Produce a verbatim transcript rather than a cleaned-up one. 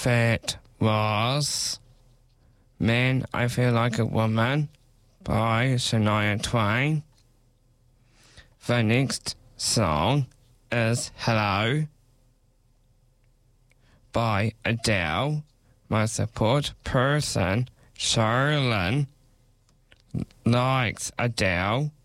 That was Man, I Feel Like a Woman by Shania Twain. The next song is Hello by Adele. My support person, Charlene, likes Adele.